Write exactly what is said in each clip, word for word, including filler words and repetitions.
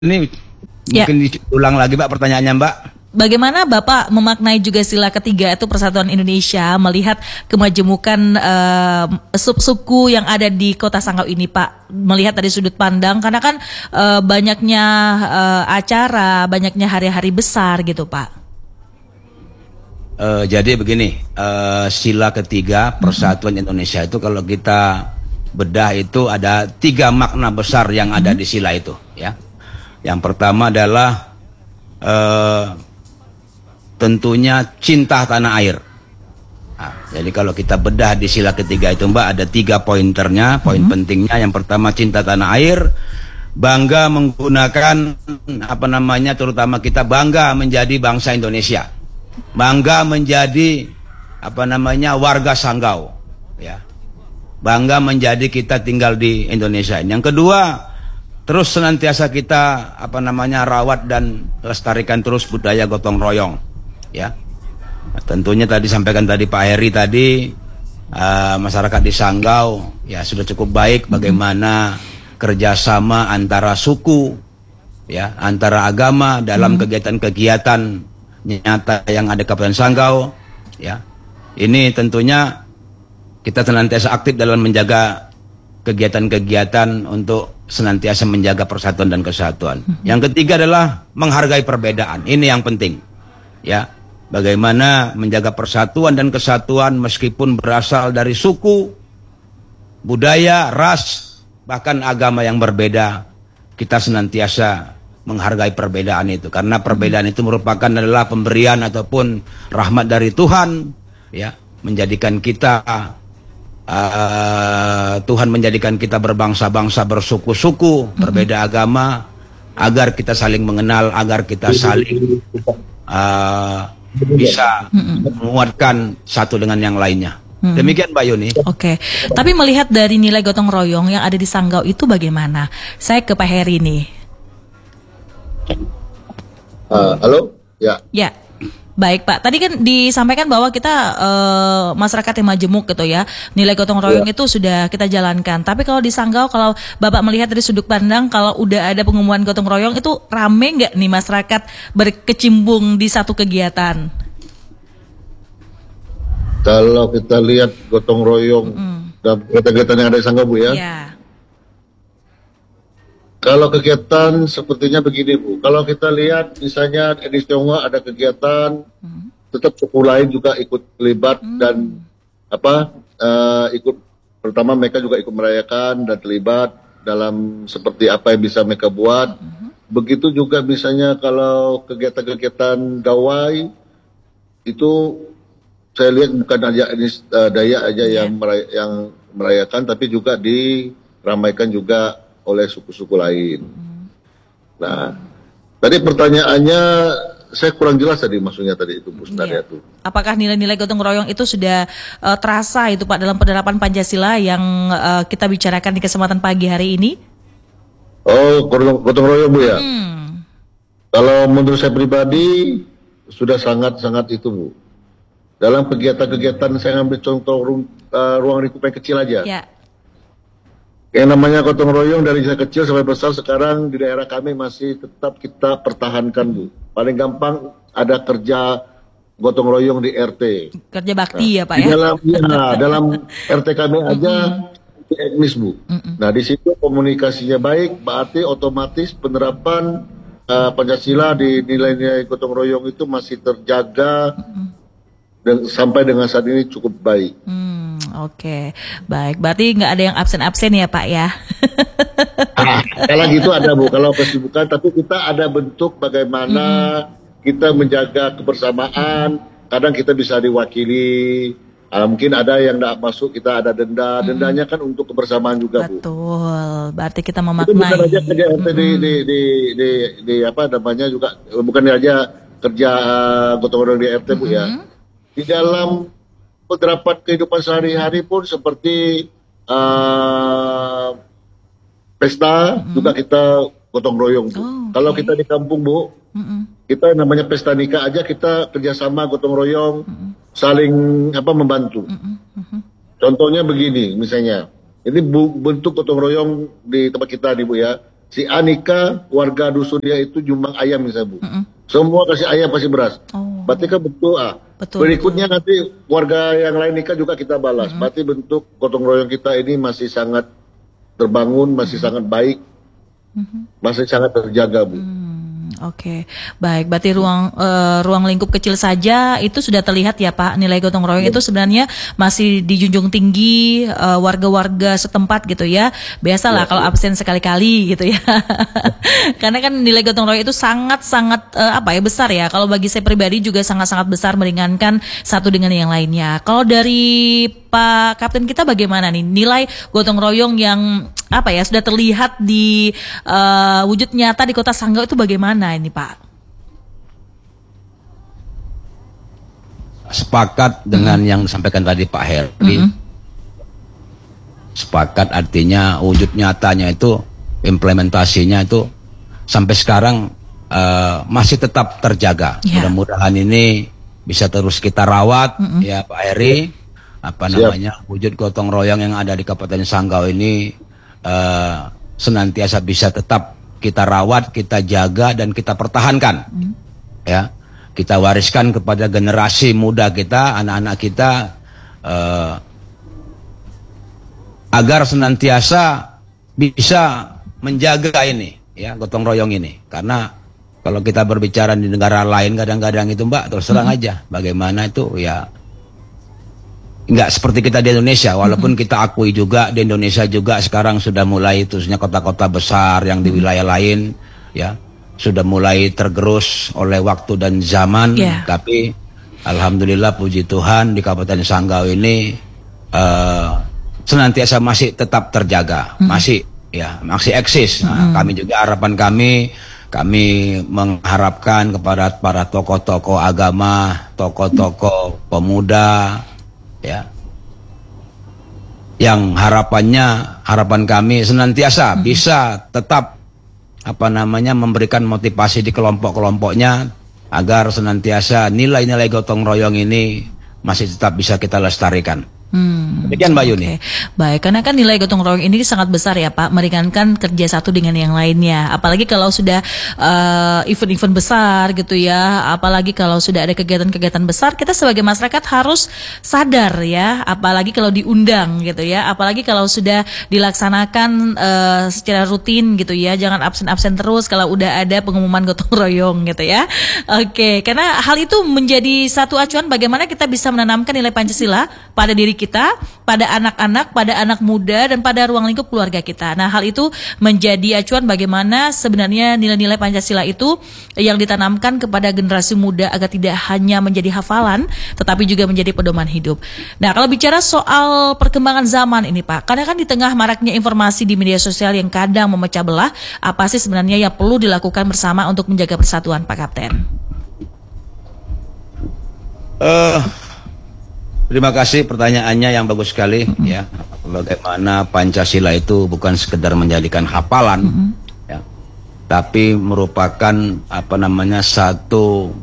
Ini Ya. mungkin diulang lagi Mbak pertanyaannya Mbak. Bagaimana Bapak memaknai juga sila ketiga itu Persatuan Indonesia melihat kemajemukan uh, sub-suku yang ada di Kota Sanggau ini Pak? Melihat dari sudut pandang karena kan uh, banyaknya uh, acara, banyaknya hari-hari besar gitu Pak. Uh, jadi begini, uh, sila ketiga Persatuan mm-hmm. Indonesia itu kalau kita bedah itu ada tiga makna besar yang mm-hmm. ada di sila itu ya. Yang pertama adalah uh, tentunya cinta tanah air. Nah, jadi kalau kita bedah di sila ketiga itu Mbak ada tiga pointernya, poin hmm. pentingnya. Yang pertama cinta tanah air, bangga menggunakan apa namanya, terutama kita bangga menjadi bangsa Indonesia, bangga menjadi apa namanya warga Sanggau, ya, bangga menjadi kita tinggal di Indonesia. Yang kedua, terus senantiasa kita apa namanya rawat dan lestarikan terus budaya gotong royong. Ya, nah, tentunya tadi sampaikan tadi Pak Heri tadi uh, masyarakat di Sanggau ya sudah cukup baik bagaimana kerjasama antara suku, ya, antara agama dalam kegiatan-kegiatan nyata yang ada di Kabupaten Sanggau. Ya, ini tentunya kita senantiasa aktif dalam menjaga kegiatan-kegiatan untuk senantiasa menjaga persatuan dan kesatuan. Yang ketiga adalah menghargai perbedaan. Ini yang penting, ya. Bagaimana menjaga persatuan dan kesatuan meskipun berasal dari suku, budaya, ras, bahkan agama yang berbeda. Kita senantiasa menghargai perbedaan itu. Karena perbedaan itu merupakan adalah pemberian ataupun rahmat dari Tuhan. Ya, menjadikan kita, uh, Tuhan menjadikan kita berbangsa-bangsa, bersuku-suku, berbeda agama. Agar kita saling mengenal, agar kita saling Uh, bisa menguatkan satu dengan yang lainnya. Hmm. Demikian Mbak Yuni. Oke, okay. Tapi melihat dari nilai gotong royong yang ada di Sanggau itu bagaimana? Saya ke Pak Heri nih. Uh, halo, ya. Ya. Baik Pak, tadi kan disampaikan bahwa kita uh, masyarakat yang majemuk gitu ya, nilai gotong royong ya. Itu sudah kita jalankan. Tapi kalau di Sanggau, kalau Bapak melihat dari sudut pandang, kalau udah ada pengumuman gotong royong itu rame nggak nih masyarakat berkecimpung di satu kegiatan? Kalau kita lihat gotong royong mm. dan kegiatan yang ada di Sanggau Bu ya. Ya. Kalau kegiatan sepertinya begini Bu, kalau kita lihat misalnya di Tionghoa ada kegiatan, hmm. tetap suku lain juga ikut terlibat hmm. dan apa uh, ikut, pertama mereka juga ikut merayakan dan terlibat dalam seperti apa yang bisa mereka buat. Hmm. Begitu juga misalnya kalau kegiatan-kegiatan gawai itu saya lihat bukan hanya uh, Dayak aja yeah. yang meray yang merayakan, tapi juga diramaikan juga oleh suku-suku lain. Hmm. Nah, tadi pertanyaannya saya kurang jelas tadi maksudnya tadi itu Bu sebenarnya itu. Apakah nilai-nilai gotong royong itu sudah uh, terasa itu Pak dalam penerapan Pancasila yang uh, kita bicarakan di kesempatan pagi hari ini? Oh, gotong royong Bu ya. Hmm. Kalau menurut saya pribadi sudah sangat-sangat itu Bu. Dalam kegiatan-kegiatan saya ambil contoh ruang, uh, ruang lingkup yang kecil aja. Ya. Yang namanya gotong royong dari kecil sampai besar sekarang di daerah kami masih tetap kita pertahankan Bu. Paling gampang ada kerja gotong royong di R T. Kerja bakti nah, ya Pak di ya? Dalam, ya, dalam R T kami aja di etnis Bu. Mm-mm. Nah di situ komunikasinya baik, berarti otomatis penerapan uh, Pancasila di nilai-nilai gotong royong itu masih terjaga dan sampai dengan saat ini cukup baik. Mm. Oke, baik. Berarti nggak ada yang absen-absen ya Pak ya? Nah, kalau gitu ada Bu, kalau kesibukan, tapi kita ada bentuk bagaimana hmm. kita menjaga kebersamaan. Kadang kita bisa diwakili, ah, mungkin ada yang tidak masuk, kita ada denda. Hmm. Dendanya kan untuk kebersamaan juga Bu. Betul, berarti kita memaknai. Itu bukan aja kerja hmm. di, di, di, di, di apa namanya juga, bukan aja kerja uh, gotong royong di R T Bu hmm. ya. Di dalam penerapan kehidupan sehari-hari pun seperti uh, pesta mm-hmm. juga kita gotong royong. Oh, okay. Kalau kita di kampung Bu, mm-hmm. kita namanya pesta nikah aja kita kerjasama gotong royong, mm-hmm. saling apa membantu. Mm-hmm. Contohnya begini, misalnya ini bu, bentuk gotong royong di tempat kita nih Bu ya. si A nikah, warga dusun dia itu nyumbang ayam misalnya Bu. Mm-mm. Semua kasih ayam kasih beras. Oh. Berarti kan betul ah. Betul, Berikutnya nanti warga yang lain nikah juga kita balas. Mm-mm. Berarti bentuk gotong royong kita ini masih sangat terbangun, masih sangat baik, masih sangat terjaga Bu. Oke, baik. Berarti ruang eh, ruang lingkup kecil saja itu sudah terlihat ya Pak. Nilai gotong royong itu sebenarnya masih dijunjung tinggi eh, warga-warga setempat gitu ya. Biasalah kalau absen sekali-kali gitu ya. Karena kan nilai gotong royong itu sangat-sangat eh, apa ya besar ya. Kalau bagi saya pribadi juga sangat-sangat besar meringankan satu dengan yang lainnya. Kalau dari Pak Kapten kita bagaimana nih nilai gotong royong yang apa ya sudah terlihat di uh, wujud nyata di Kota Sanggau itu bagaimana ini Pak? Sepakat dengan yang disampaikan tadi Pak Heri. Mm-hmm. Sepakat artinya wujud nyatanya itu implementasinya itu sampai sekarang uh, masih tetap terjaga. Yeah. Mudah-mudahan ini bisa terus kita rawat, Mm-hmm. ya Pak Heri. Apa Siap. namanya wujud gotong royong yang ada di Kabupaten Sanggau ini uh, senantiasa bisa tetap kita rawat, kita jaga dan kita pertahankan. Mm. Ya, kita wariskan kepada generasi muda kita, anak-anak kita uh, agar senantiasa bisa menjaga ini, ya gotong royong ini. Karena kalau kita berbicara di negara lain kadang-kadang itu Mbak terus terang mm. aja, bagaimana itu ya. Nggak seperti kita di Indonesia, walaupun mm-hmm. kita akui juga di Indonesia juga sekarang sudah mulai khususnya kota-kota besar yang di wilayah lain ya sudah mulai tergerus oleh waktu dan zaman, yeah. tapi alhamdulillah puji Tuhan di Kabupaten Sanggau ini uh, senantiasa masih tetap terjaga, mm-hmm. masih ya masih eksis. Nah, mm-hmm. kami juga harapan kami kami mengharapkan kepada para tokoh-tokoh agama, tokoh-tokoh pemuda ya, yang harapannya harapan kami senantiasa hmm. bisa tetap apa namanya memberikan motivasi di kelompok-kelompoknya agar senantiasa nilai-nilai gotong royong ini masih tetap bisa kita lestarikan. Hmm. Demikian Mbak Yuni. Okay. Baik, karena kan nilai gotong royong ini sangat besar ya Pak, meringankan kerja satu dengan yang lainnya. Apalagi kalau sudah uh, event-event besar gitu ya, apalagi kalau sudah ada kegiatan-kegiatan besar, kita sebagai masyarakat harus sadar ya, apalagi kalau diundang gitu ya, apalagi kalau sudah dilaksanakan uh, secara rutin gitu ya, jangan absen-absen terus kalau udah ada pengumuman gotong royong gitu ya. Oke, okay. Karena hal itu menjadi satu acuan bagaimana kita bisa menanamkan nilai Pancasila pada diri kita, pada anak-anak, pada anak muda, dan pada ruang lingkup keluarga kita. Nah, hal itu menjadi acuan bagaimana sebenarnya nilai-nilai Pancasila itu yang ditanamkan kepada generasi muda agar tidak hanya menjadi hafalan, tetapi juga menjadi pedoman hidup. Nah, kalau bicara soal perkembangan zaman ini Pak, karena kan di tengah maraknya informasi di media sosial yang kadang memecah belah, apa sih sebenarnya yang perlu dilakukan bersama untuk menjaga persatuan Pak Kapten? Uh, terima kasih pertanyaannya yang bagus sekali mm-hmm. ya. Bagaimana Pancasila itu bukan sekedar menjadikan hafalan mm-hmm. ya, tapi merupakan apa namanya satu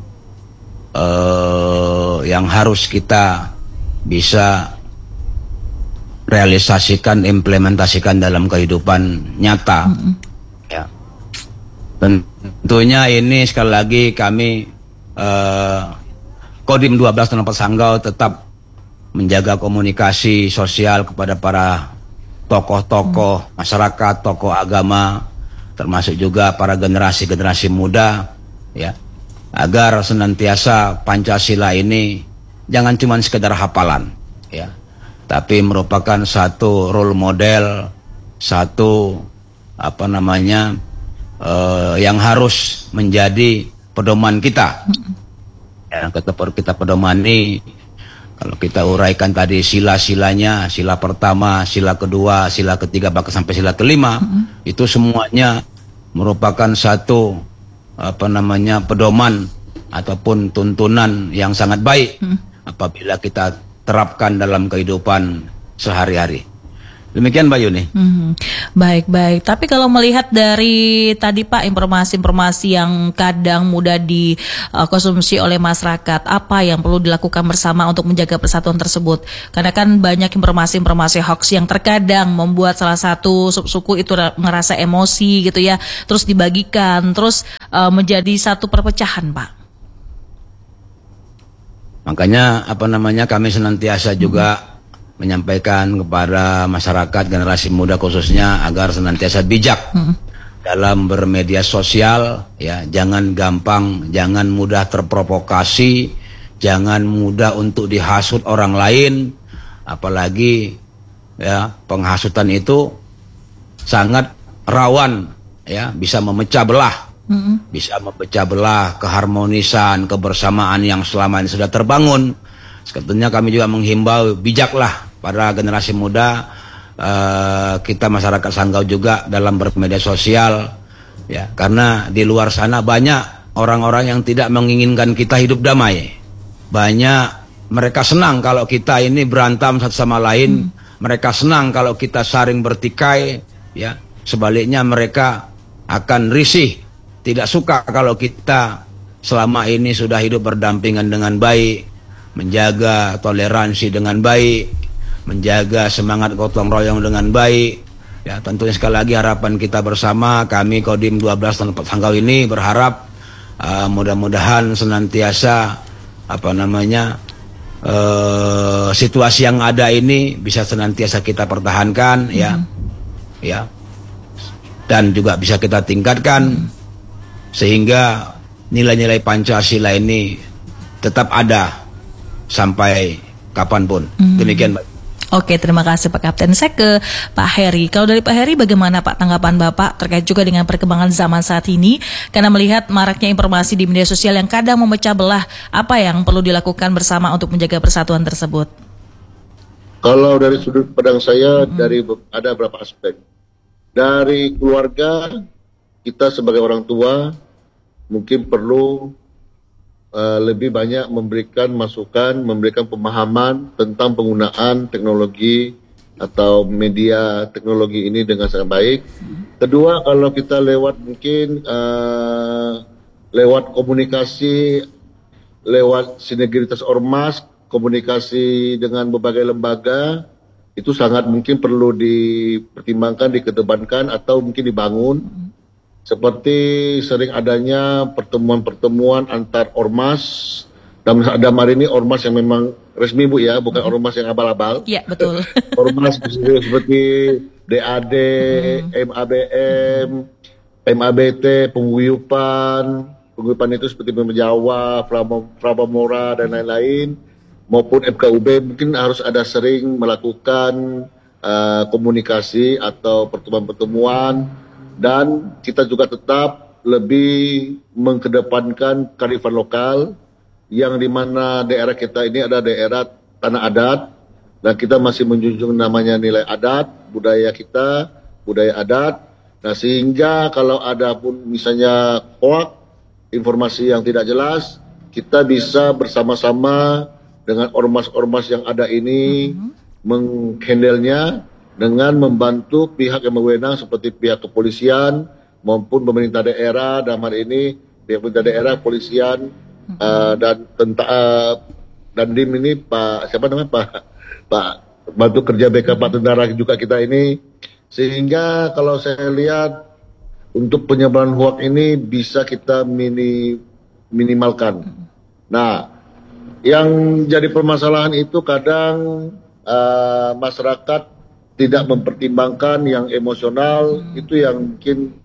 uh, yang harus kita bisa realisasikan, implementasikan dalam kehidupan nyata mm-hmm. ya. Tentunya ini sekali lagi kami uh, Kodim dua belas Tempat Sanggau tetap menjaga komunikasi sosial kepada para tokoh-tokoh hmm. masyarakat, tokoh agama, termasuk juga para generasi-generasi muda, ya, agar senantiasa Pancasila ini jangan cuma sekedar hafalan, ya, tapi merupakan satu role model, satu apa namanya uh, yang harus menjadi pedoman kita. Hmm. Ya, kita, kita pedomani, kalau kita uraikan tadi sila-silanya, sila pertama, sila kedua, sila ketiga, bahkan sampai sila kelima, mm-hmm. itu semuanya merupakan satu apa namanya pedoman ataupun tuntunan yang sangat baik mm-hmm. apabila kita terapkan dalam kehidupan sehari-hari. Demikian Mbak Yuni. Hmm, baik baik. Tapi kalau melihat dari tadi Pak informasi-informasi yang kadang mudah dikonsumsi oleh masyarakat, apa yang perlu dilakukan bersama untuk menjaga persatuan tersebut? Karena kan banyak informasi-informasi hoax yang terkadang membuat salah satu subsuku itu ngerasa emosi gitu ya, terus dibagikan, terus uh, menjadi satu perpecahan Pak. Makanya apa namanya kami senantiasa juga hmm. menyampaikan kepada masyarakat generasi muda khususnya agar senantiasa bijak hmm. dalam bermedia sosial, ya, jangan gampang, jangan mudah terprovokasi, jangan mudah untuk dihasut orang lain, apalagi ya penghasutan itu sangat rawan, ya, bisa memecah belah. Mm-hmm. Bisa memecah belah keharmonisan, kebersamaan yang selama ini sudah terbangun. Sebetulnya kami juga menghimbau bijaklah para generasi muda, uh, kita masyarakat Sanggau juga dalam bermedia sosial, ya, karena di luar sana banyak orang-orang yang tidak menginginkan kita hidup damai. Banyak mereka senang kalau kita ini berantem satu sama lain, mm. mereka senang kalau kita saling bertikai, ya. Sebaliknya mereka akan risih, tidak suka kalau kita selama ini sudah hidup berdampingan dengan baik, menjaga toleransi dengan baik, menjaga semangat gotong royong dengan baik. Ya, tentunya sekali lagi harapan kita bersama, kami Kodim dua belas Tempat Sanggau ini berharap uh, mudah-mudahan senantiasa apa namanya uh, situasi yang ada ini bisa senantiasa kita pertahankan, mm-hmm. ya, ya, dan juga bisa kita tingkatkan. Mm-hmm. Sehingga nilai-nilai Pancasila ini tetap ada sampai kapanpun. Hmm. Demikian Pak. Oke, terima kasih Pak Kapten. Saya ke Pak Heri. Kalau dari Pak Heri, bagaimana Pak tanggapan Bapak terkait juga dengan perkembangan zaman saat ini? Karena melihat maraknya informasi di media sosial yang kadang memecah belah, apa yang perlu dilakukan bersama untuk menjaga persatuan tersebut? Kalau dari sudut pandang saya, hmm. dari ada beberapa aspek. Dari keluarga, kita sebagai orang tua mungkin perlu uh, lebih banyak memberikan masukan, memberikan pemahaman tentang penggunaan teknologi atau media teknologi ini dengan sangat baik. Kedua, kalau kita lewat mungkin uh, lewat komunikasi, lewat sinergitas ormas, komunikasi dengan berbagai lembaga, itu sangat mungkin perlu dipertimbangkan, dikedepankan atau mungkin dibangun. Seperti sering adanya pertemuan-pertemuan antar ormas, dan dalam hari ini ormas yang memang resmi Bu ya, bukan mm-hmm. ormas yang abal-abal. Iya, betul. Ormas seperti D A D, mm-hmm. M A B M, M A B T, Pengguyupan, Pengguyupan itu seperti Jawa, Frabamora dan lain-lain, maupun F K U B, mungkin harus ada sering melakukan uh, komunikasi atau pertemuan-pertemuan. Dan kita juga tetap lebih mengkedepankan kearifan lokal, yang dimana daerah kita ini ada daerah tanah adat, dan kita masih menjunjung namanya nilai adat, budaya kita, budaya adat. Nah, sehingga kalau ada pun misalnya hoax, informasi yang tidak jelas, kita bisa bersama-sama dengan ormas-ormas yang ada ini mm-hmm. menghandle-nya, dengan membantu pihak yang berwenang seperti pihak kepolisian maupun pemerintah daerah, dalam hal ini pihak pemerintah daerah, polisian, mm-hmm. uh, dan tentang uh, dan dim ini Pak siapa namanya Pak Pak bantu kerja B K Pak Tentara juga kita ini, sehingga kalau saya lihat untuk penyebaran hoax ini bisa kita mini minimalkan. Mm-hmm. Nah, yang jadi permasalahan itu kadang uh, masyarakat tidak mempertimbangkan yang emosional, hmm. itu yang mungkin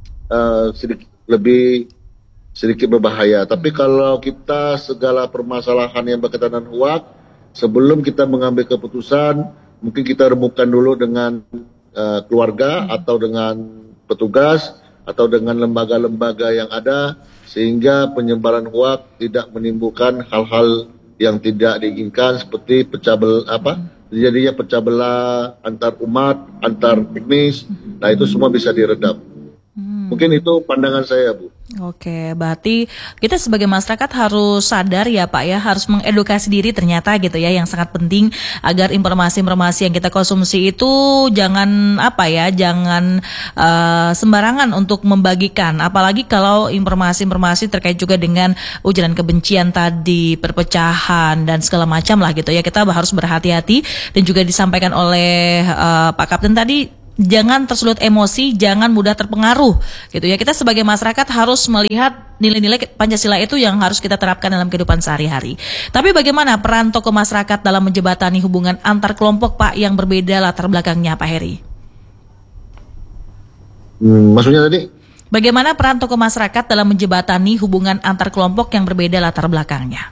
uh, sedikit lebih sedikit berbahaya. Hmm. Tapi kalau kita segala permasalahan yang berkaitan dengan hoax, sebelum kita mengambil keputusan, mungkin kita remukkan dulu dengan uh, keluarga hmm. atau dengan petugas atau dengan lembaga-lembaga yang ada, sehingga penyebaran hoax tidak menimbulkan hal-hal yang tidak diinginkan seperti pecah belah apa? Hmm. Jadinya pecah belah antar umat, antar etnis. Nah, itu semua bisa diredam. Hmm, Mungkin itu pandangan saya, Bu. Oke, berarti kita sebagai masyarakat harus sadar ya Pak ya, harus mengedukasi diri ternyata gitu ya, yang sangat penting agar informasi-informasi yang kita konsumsi itu jangan apa ya, jangan uh, sembarangan untuk membagikan. Apalagi kalau informasi-informasi terkait juga dengan ujaran kebencian tadi, perpecahan dan segala macam lah gitu ya, kita harus berhati-hati. Dan juga disampaikan oleh uh, Pak Kapten tadi, jangan tersulut emosi, jangan mudah terpengaruh gitu ya. Kita sebagai masyarakat harus melihat nilai-nilai Pancasila itu yang harus kita terapkan dalam kehidupan sehari-hari. Tapi bagaimana peran tokoh masyarakat dalam menjembatani hubungan antar kelompok Pak yang berbeda latar belakangnya, Pak Heri? Hmm, maksudnya tadi? Bagaimana peran tokoh masyarakat dalam menjembatani hubungan antar kelompok yang berbeda latar belakangnya?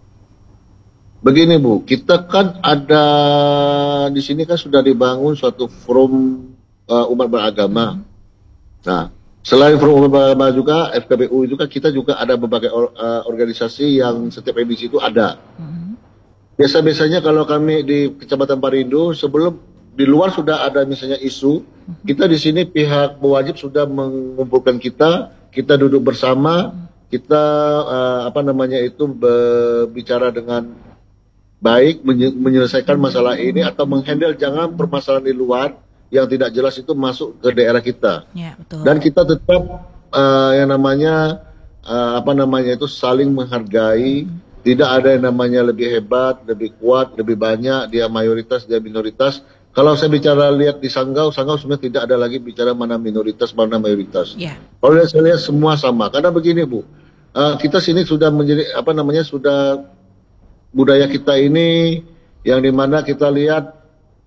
Begini Bu, kita kan ada di sini kan sudah dibangun suatu forum uh, umat beragama. Hmm. Nah, selain forum umat beragama juga F K B U juga kita juga ada berbagai or, uh, organisasi yang setiap edisi itu ada. Hmm. Biasa-biasanya kalau kami di Kecamatan Parindo sebelum di luar sudah ada misalnya isu, hmm. kita di sini pihak pewajib sudah mengumpulkan kita, kita duduk bersama, hmm. kita uh, apa namanya itu berbicara dengan baik menyelesaikan masalah ini atau menghandle jangan permasalahan di luar yang tidak jelas itu masuk ke daerah kita. Ya, betul. Dan kita tetap uh, yang namanya uh, apa namanya itu saling menghargai. Hmm. Tidak ada yang namanya lebih hebat, lebih kuat, lebih banyak. Dia mayoritas, dia minoritas. Kalau saya bicara lihat di Sanggau, Sanggau sebenarnya tidak ada lagi bicara mana minoritas, mana mayoritas. Ya. Kalau saya lihat semua sama. Karena begini Bu, uh, kita sini sudah menjadi apa namanya sudah budaya kita ini yang dimana kita lihat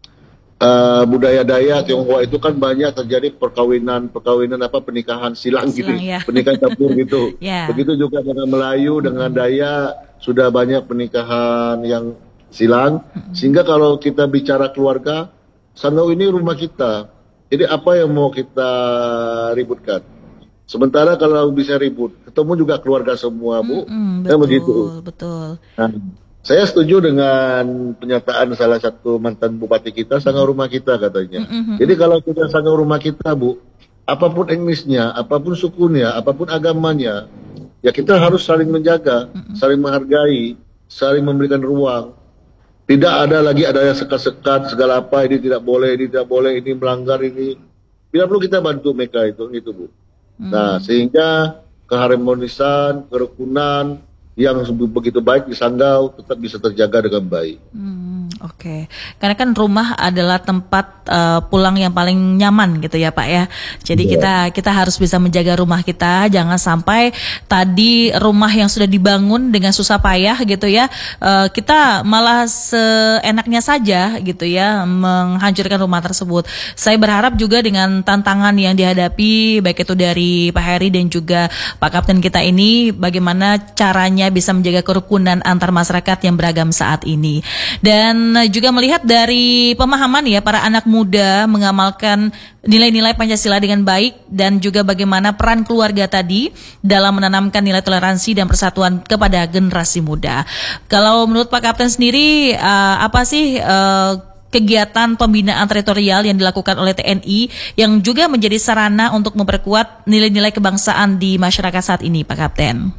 uh, budaya Dayak Tionghoa itu kan banyak terjadi perkawinan perkawinan apa pernikahan silang, silang gitu, ya. Pernikahan campur gitu. Yeah. Begitu juga dengan Melayu dengan Dayak sudah banyak pernikahan yang silang. Mm-hmm. Sehingga kalau kita bicara keluarga, Sanggau ini rumah kita. Jadi apa yang mau kita ributkan? Sementara kalau bisa ribut, ketemu juga keluarga semua Bu, mm-hmm, betul, kan begitu. Betul. Nah, saya setuju dengan pernyataan salah satu mantan bupati kita, Sanggau rumah kita katanya. Mm-hmm. Jadi kalau kita Sanggau rumah kita Bu, apapun etnisnya, apapun sukunya, apapun agamanya, ya kita harus saling menjaga, mm-hmm. saling menghargai, saling memberikan ruang. Tidak ada lagi ada yang sekat-sekat segala apa, ini tidak boleh, ini tidak boleh, ini melanggar ini. Tidak perlu kita bantu mereka itu, itu Bu. Mm-hmm. Nah sehingga keharmonisan, kerukunan yang begitu baik di Sanggau tetap bisa terjaga dengan baik. Hmm, Oke, okay. Karena kan rumah adalah tempat uh, pulang yang paling nyaman gitu ya Pak ya. Jadi yeah. kita kita harus bisa menjaga rumah kita, jangan sampai tadi rumah yang sudah dibangun dengan susah payah gitu ya, uh, kita malah seenaknya saja gitu ya menghancurkan rumah tersebut. Saya berharap juga dengan tantangan yang dihadapi baik itu dari Pak Heri dan juga Pak Kapten kita ini, bagaimana caranya bisa menjaga kerukunan antar masyarakat yang beragam saat ini. Dan juga melihat dari pemahaman ya para anak muda mengamalkan nilai-nilai Pancasila dengan baik, dan juga bagaimana peran keluarga tadi dalam menanamkan nilai toleransi dan persatuan kepada generasi muda. Kalau menurut Pak Kapten sendiri, uh, apa sih uh, kegiatan pembinaan teritorial yang dilakukan oleh T N I yang juga menjadi sarana untuk memperkuat nilai-nilai kebangsaan di masyarakat saat ini, Pak Kapten?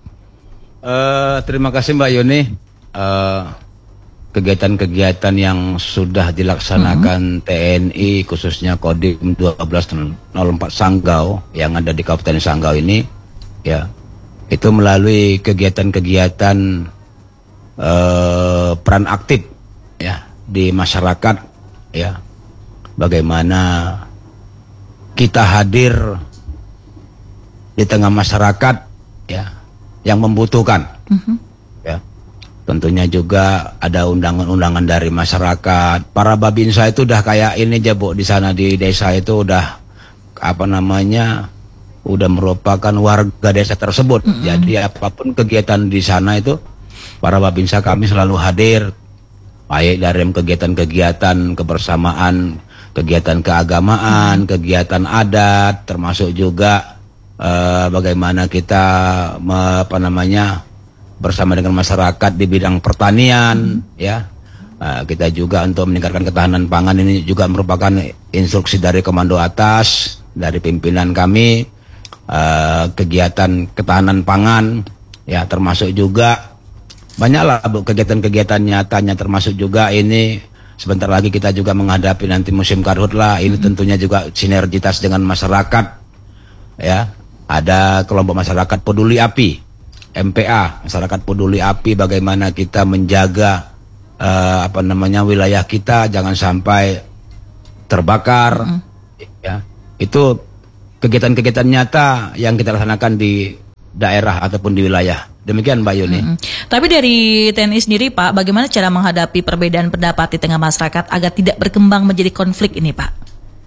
Uh, terima kasih Mbak Yuni. Uh, kegiatan-kegiatan yang sudah dilaksanakan mm-hmm. T N I khususnya Kodim dua belas nol empat Sanggau yang ada di Kabupaten Sanggau ini, ya itu melalui kegiatan-kegiatan uh, peran aktif ya di masyarakat, ya bagaimana kita hadir di tengah masyarakat ya yang membutuhkan, mm-hmm. ya tentunya juga ada undangan-undangan dari masyarakat. Para babinsa itu udah kayak ini aja Bu, di sana di desa itu udah apa namanya udah merupakan warga desa tersebut. Mm-hmm. Jadi apapun kegiatan di sana itu para babinsa kami selalu hadir, baik dari kegiatan-kegiatan kebersamaan, kegiatan keagamaan, mm-hmm. kegiatan adat, termasuk juga Uh, bagaimana kita me, apa namanya bersama dengan masyarakat di bidang pertanian, hmm. ya uh, kita juga untuk meningkatkan ketahanan pangan. Ini juga merupakan instruksi dari komando atas, dari pimpinan kami, uh, kegiatan ketahanan pangan, ya termasuk juga banyaklah Bu kegiatan-kegiatan nyatanya, termasuk juga ini sebentar lagi kita juga menghadapi nanti musim karhutlah. Ini hmm. tentunya juga sinergitas dengan masyarakat, ya. Ada kelompok masyarakat peduli api, M P A, masyarakat peduli api, bagaimana kita menjaga uh, apa namanya wilayah kita jangan sampai terbakar, hmm. ya. Itu kegiatan-kegiatan nyata yang kita laksanakan di daerah ataupun di wilayah. Demikian Mbak Yuni. Mm-hmm. Tapi dari T N I sendiri Pak, bagaimana cara menghadapi perbedaan pendapat di tengah masyarakat agar tidak berkembang menjadi konflik ini Pak?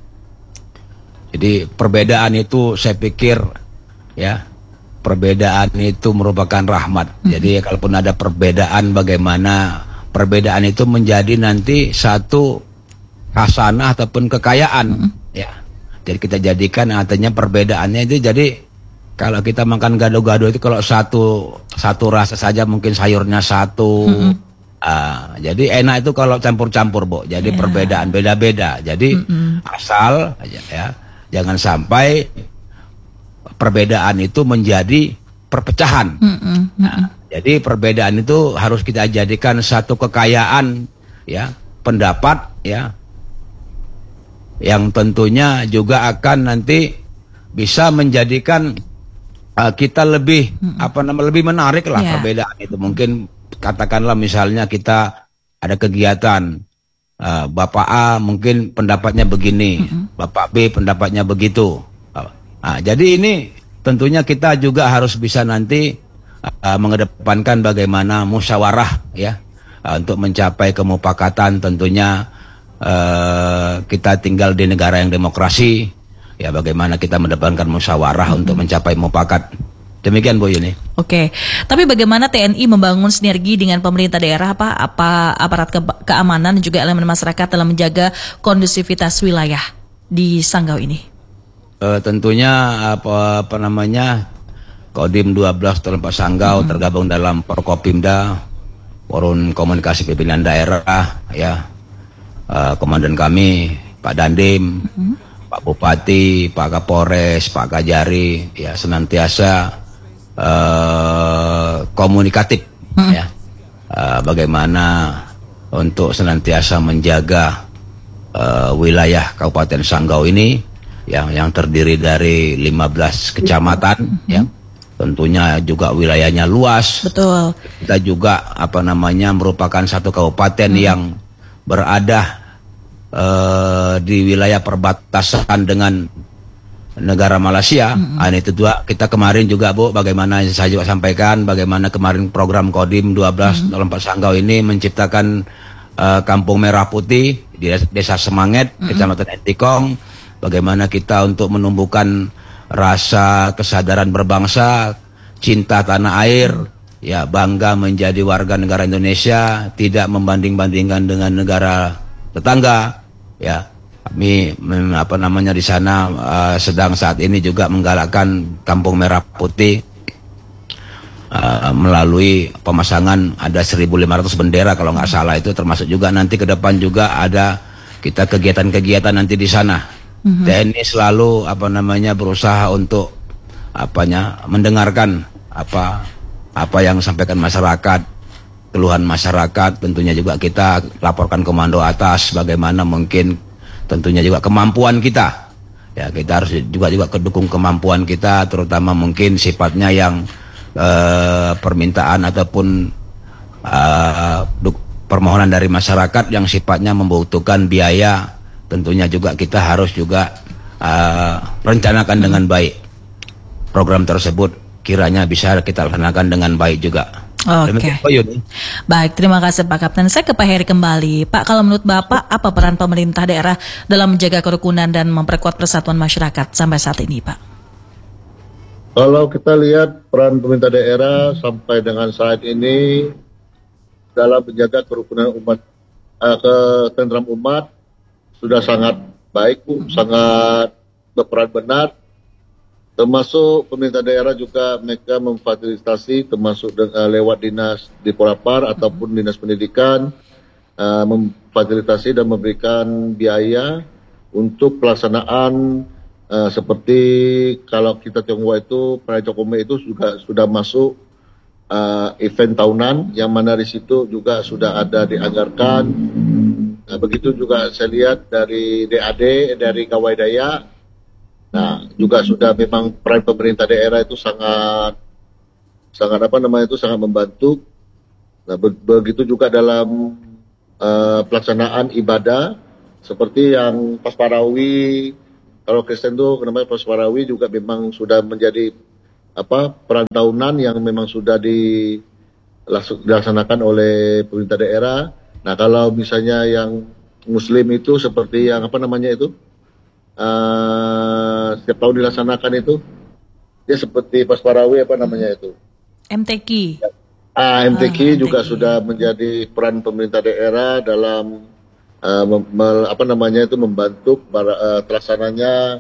Jadi perbedaan itu saya pikir ya, perbedaan itu merupakan rahmat. Mm-hmm. Jadi kalaupun ada perbedaan, bagaimana perbedaan itu menjadi nanti satu hasanah ataupun kekayaan, mm-hmm. ya. Jadi kita jadikan artinya perbedaannya itu jadi kalau kita makan gado-gado itu kalau satu satu rasa saja mungkin sayurnya satu, mm-hmm. uh, jadi enak itu kalau campur-campur Bu. Jadi yeah. perbedaan beda-beda. Jadi mm-hmm. asal ya jangan sampai perbedaan itu menjadi perpecahan. Mm-hmm. Nah, jadi perbedaan itu harus kita jadikan satu kekayaan ya, pendapat ya, yang tentunya juga akan nanti bisa menjadikan Uh, kita lebih hmm. apa namanya lebih menarik lah yeah. perbedaan itu. Mungkin katakanlah misalnya kita ada kegiatan uh, Bapak A mungkin pendapatnya begini, hmm. Bapak B pendapatnya begitu. Uh, nah, jadi ini tentunya kita juga harus bisa nanti uh, mengedepankan bagaimana musyawarah ya, uh, untuk mencapai kemupakatan. Tentunya uh, kita tinggal di negara yang demokrasi. Ya bagaimana kita mendepankan musyawarah hmm. untuk mencapai mufakat. Demikian Bu Yuni. Oke, tapi bagaimana T N I membangun sinergi dengan pemerintah daerah apa, apa aparat ke keamanan dan juga elemen masyarakat dalam menjaga kondusivitas wilayah di Sanggau ini? Uh, tentunya apa, apa namanya Kodim dua belas Tempat Sanggau hmm. tergabung dalam Forkopimda, Forum Komunikasi Pimpinan Daerah, ya, uh, komandan kami Pak Dandim. Hmm. Pak Bupati, Pak Kapolres, Pak Kajari, ya senantiasa uh, komunikatif, hmm. ya, uh, bagaimana untuk senantiasa menjaga uh, wilayah Kabupaten Sanggau ini, yang yang terdiri dari lima belas kecamatan, hmm. ya, tentunya juga wilayahnya luas. Betul. Kita juga apa namanya merupakan satu kabupaten hmm. yang berada Uh, di wilayah perbatasan dengan negara Malaysia. Mm-hmm. Nah, itu juga kita kemarin juga Bu, bagaimana saya juga sampaikan bagaimana kemarin program Kodim dua belas mm-hmm. dalam Pak Sanggau ini menciptakan uh, Kampung Merah Putih di Desa Semanget, mm-hmm. Kecamatan Entikong. Bagaimana kita untuk menumbuhkan rasa kesadaran berbangsa, cinta tanah air, ya bangga menjadi warga negara Indonesia, tidak membanding-bandingkan dengan negara tetangga, ya. Kami apa namanya di sana uh, sedang saat ini juga menggalakkan Kampung Merah Putih uh, melalui pemasangan ada seribu lima ratus bendera kalau nggak salah, itu termasuk juga nanti ke depan juga ada kita kegiatan-kegiatan nanti di sana. Mm-hmm. T N I selalu apa namanya berusaha untuk apanya mendengarkan apa apa yang disampaikan masyarakat, keluhan masyarakat. Tentunya juga kita laporkan komando atas bagaimana mungkin tentunya juga kemampuan kita, ya kita harus juga juga kedukung kemampuan kita, terutama mungkin sifatnya yang eh, permintaan ataupun eh, permohonan dari masyarakat yang sifatnya membutuhkan biaya. Tentunya juga kita harus juga eh, rencanakan dengan baik program tersebut, kiranya bisa kita laksanakan dengan baik juga. Oke, okay. Baik, terima kasih Pak Kapten. Saya ke Pak Heri kembali. Pak, kalau menurut Bapak, apa peran pemerintah daerah dalam menjaga kerukunan dan memperkuat persatuan masyarakat sampai saat ini, Pak? Kalau kita lihat peran pemerintah daerah sampai dengan saat ini dalam menjaga kerukunan umat, eh, ketentraman umat sudah sangat baik, Bu, sangat berperan benar. Termasuk pemerintah daerah juga mereka memfasilitasi termasuk dengan, uh, lewat dinas di Polapar mm-hmm. ataupun dinas pendidikan uh, memfasilitasi dan memberikan biaya untuk pelaksanaan uh, seperti kalau kita Tionghoa itu perayaan Cap Gomeh itu juga sudah masuk uh, event tahunan yang mana di situ juga sudah ada dianggarkan. Nah, begitu juga saya lihat dari D A D, dari Gawai Dayak. Nah, juga sudah memang peran pemerintah daerah itu sangat sangat apa namanya itu sangat membantu. Nah, be- begitu juga dalam uh, pelaksanaan ibadah seperti yang pas Parawi, kalau Kristen itu namanya pas Parawi juga memang sudah menjadi apa peran tahunan yang memang sudah dilaksanakan oleh pemerintah daerah. Nah, kalau misalnya yang Muslim itu seperti yang apa namanya itu uh, setiap tahun dilaksanakan itu, dia seperti pas Parawi apa namanya itu. M T Q. Ah, M T Q Ah, juga M T Q. sudah menjadi peran pemerintah daerah dalam uh, mem- mel- apa namanya itu membantu para, uh, terlaksananya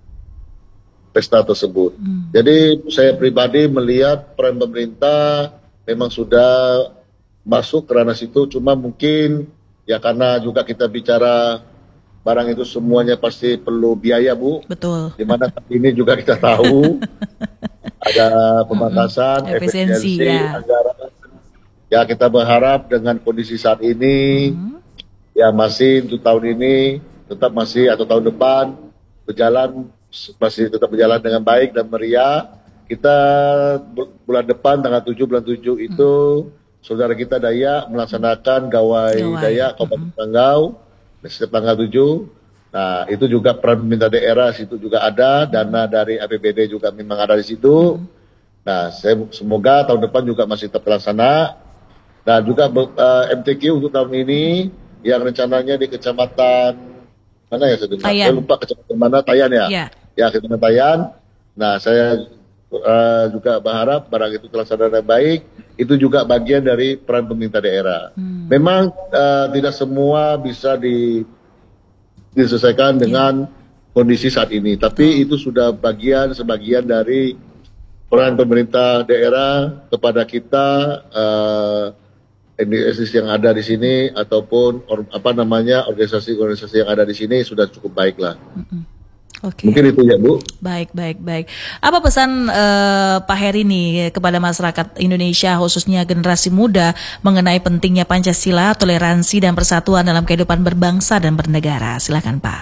pesta tersebut. Hmm. Jadi saya pribadi melihat peran pemerintah memang sudah masuk ke ranah situ, cuma mungkin ya karena juga kita bicara barang itu semuanya pasti perlu biaya, Bu. Betul. Di mana ini juga kita tahu ada pemangkasan, Mm-mm. Efisiensi, efisiensi, ya. anggaran. Ya kita berharap dengan kondisi saat ini, Hmm. ya masih untuk tahun ini tetap masih atau tahun depan berjalan masih tetap berjalan dengan baik dan meriah. Kita bu- bulan depan tanggal tujuh bulan tujuh itu saudara kita Dayak melaksanakan Gawai Gawai. Dayak Kabupaten Sanggau setiap tanggal tujuh. Nah, itu juga peran pemerintah daerah situ juga ada, dana dari A P B D juga memang ada di situ. Nah, saya semoga tahun depan juga masih tetap terlaksana. Dan juga uh, M T Q untuk tahun ini yang rencananya di kecamatan mana ya saya dengar? Tayan. Saya lupa kecamatan mana, Tayan ya. Ya. Ya, kecamatan Tayan. Nah, saya uh, juga berharap barang itu terlaksana dengan baik. Itu juga bagian dari peran pemerintah daerah. Hmm. Memang uh, tidak semua bisa di diselesaikan dengan kondisi saat ini, tapi itu sudah bagian sebagian dari peran pemerintah daerah kepada kita uh, N D S yang ada di sini ataupun or, apa namanya organisasi-organisasi yang ada di sini sudah cukup baik lah. Oke. Mungkin itu ya, Bu. Baik, baik, baik. Apa pesan eh, Pak Heri nih kepada masyarakat Indonesia khususnya generasi muda mengenai pentingnya Pancasila, toleransi dan persatuan dalam kehidupan berbangsa dan bernegara? Silakan, Pak.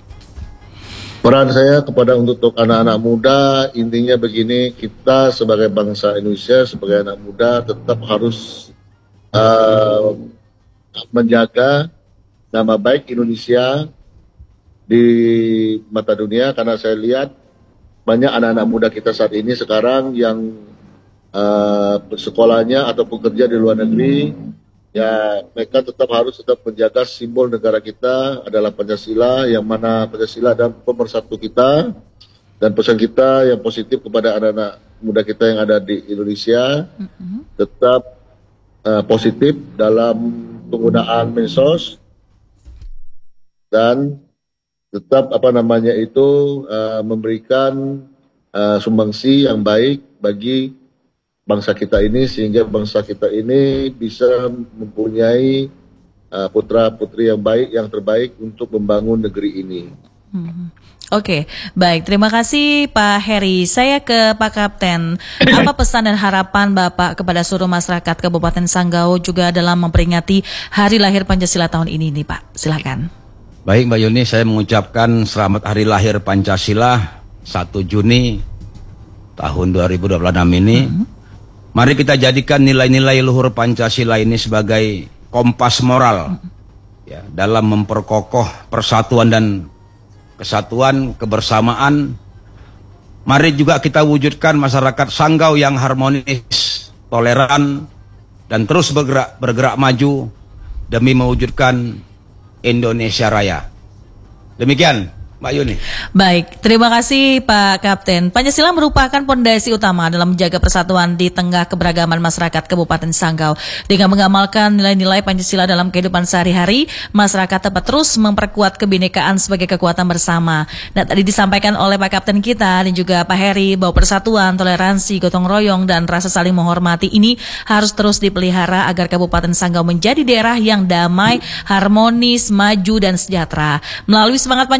Peran saya kepada untuk anak-anak muda intinya begini, kita sebagai bangsa Indonesia, sebagai anak muda tetap harus uh, menjaga nama baik Indonesia di mata dunia, karena saya lihat banyak anak-anak muda kita saat ini sekarang yang uh, bersekolahnya ataupun kerja di luar negeri, ya mereka tetap harus tetap menjaga simbol negara kita adalah Pancasila, yang mana Pancasila adalah pemersatu kita, dan pesan kita yang positif kepada anak-anak muda kita yang ada di Indonesia, mm-hmm. tetap uh, positif dalam penggunaan medsos dan tetap apa namanya itu uh, memberikan uh, sumbangsi yang baik bagi bangsa kita ini, sehingga bangsa kita ini bisa mempunyai uh, putra-putri yang baik, yang terbaik untuk membangun negeri ini. Hmm. Oke, baik. Terima kasih Pak Heri. Saya ke Pak Kapten. Apa pesan dan harapan Bapak kepada seluruh masyarakat Kabupaten Sanggau juga dalam memperingati Hari Lahir Pancasila tahun ini nih, Pak? Silakan. Baik Mbak Yuni, saya mengucapkan selamat Hari Lahir Pancasila satu Juni tahun dua ribu dua puluh enam ini. Mm-hmm. Mari kita jadikan nilai-nilai luhur Pancasila ini sebagai kompas moral, mm-hmm. ya, dalam memperkokoh persatuan dan kesatuan, kebersamaan. Mari juga kita wujudkan masyarakat Sanggau yang harmonis, toleran, dan terus bergerak, bergerak maju demi mewujudkan Indonesia Raya. Demikian Mbak Yuni. Baik, terima kasih Pak Kapten. Pancasila merupakan pondasi utama dalam menjaga persatuan di tengah keberagaman masyarakat Kabupaten Sanggau. Dengan mengamalkan nilai-nilai Pancasila dalam kehidupan sehari-hari, masyarakat dapat terus memperkuat kebinekaan sebagai kekuatan bersama. Dan tadi disampaikan oleh Pak Kapten kita dan juga Pak Heri bahwa persatuan, toleransi, gotong royong, dan rasa saling menghormati ini harus terus dipelihara agar Kabupaten Sanggau menjadi daerah yang damai, harmonis, maju, dan sejahtera. Melalui semangat Pancasila,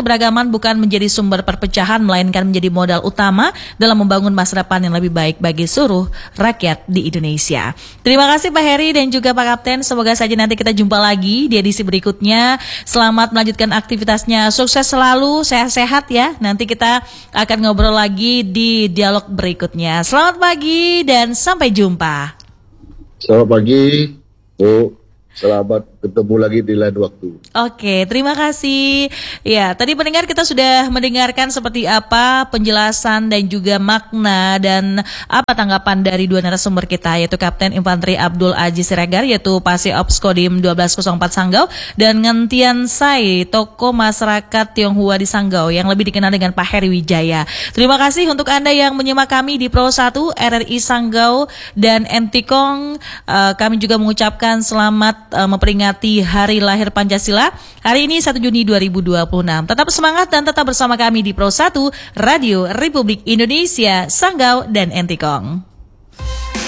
keberagaman bukan menjadi sumber perpecahan, melainkan menjadi modal utama dalam membangun masa depan yang lebih baik bagi seluruh rakyat di Indonesia. Terima kasih Pak Heri dan juga Pak Kapten. Semoga saja nanti kita jumpa lagi di edisi berikutnya. Selamat melanjutkan aktivitasnya. Sukses selalu, sehat-sehat ya. Nanti kita akan ngobrol lagi di dialog berikutnya. Selamat pagi dan sampai jumpa. Selamat pagi, Bu. Selamat ketemu lagi di lain waktu. Oke, terima kasih. Ya, tadi pendengar kita sudah mendengarkan seperti apa penjelasan dan juga makna dan apa tanggapan dari dua narasumber kita, yaitu Kapten Infanteri Abdul Aziz Siregar, yaitu Pase Ops Kodim dua belas nol empat Sanggau, dan Ngentian Sai, tokoh masyarakat Tionghoa di Sanggau yang lebih dikenal dengan Pak Heri Wijaya. Terima kasih untuk Anda yang menyimak kami di Pro satu, R R I Sanggau, dan Entikong. Uh, kami juga mengucapkan selamat uh, memperingati Hari Lahir Pancasila hari ini satu Juni dua ribu dua puluh enam. Tetap semangat dan tetap bersama kami di Pro satu, Radio Republik Indonesia, Sanggau dan Entikong.